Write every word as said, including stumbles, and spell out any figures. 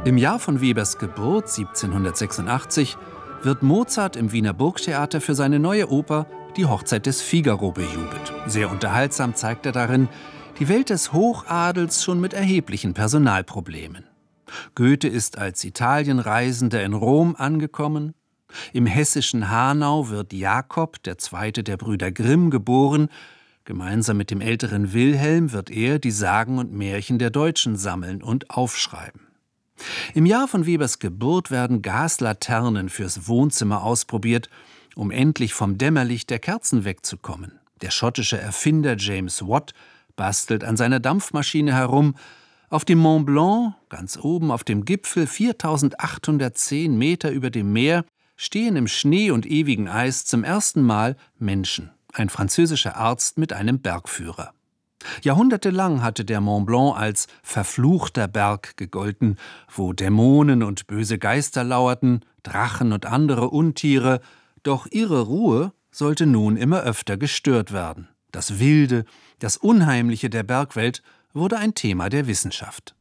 Im Jahr von Webers Geburt, siebzehnhundertsechsundachtzig, wird Mozart im Wiener Burgtheater für seine neue Oper Die Hochzeit des Figaro bejubelt. Sehr unterhaltsam zeigt er darin die Welt des Hochadels schon mit erheblichen Personalproblemen. Goethe ist als Italienreisender in Rom angekommen. Im hessischen Hanau wird Jakob, der zweite der Brüder Grimm, geboren. Gemeinsam mit dem älteren Wilhelm wird er die Sagen und Märchen der Deutschen sammeln und aufschreiben. Im Jahr von Webers Geburt werden Gaslaternen fürs Wohnzimmer ausprobiert, um endlich vom Dämmerlicht der Kerzen wegzukommen. Der schottische Erfinder James Watt bastelt an seiner Dampfmaschine herum. Auf dem Mont Blanc, ganz oben auf dem Gipfel, viertausendachthundertzehn Meter über dem Meer, stehen im Schnee und ewigen Eis zum ersten Mal Menschen. Ein französischer Arzt mit einem Bergführer. Jahrhundertelang hatte der Mont Blanc als verfluchter Berg gegolten, wo Dämonen und böse Geister lauerten, Drachen und andere Untiere. Doch ihre Ruhe sollte nun immer öfter gestört werden. Das Wilde, das Unheimliche der Bergwelt wurde ein Thema der Wissenschaft.